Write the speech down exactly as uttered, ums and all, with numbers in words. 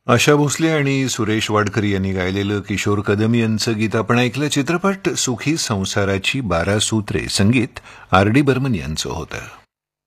आशा भोसले आणि सुरेश वाडकर यांनी गायलेलं किशोर कदम यांचं गीत आपण ऐकलं. चित्रपट सुखी संसाराची बारा सूत्रे, संगीत आर डी बर्मन यांचं होतं.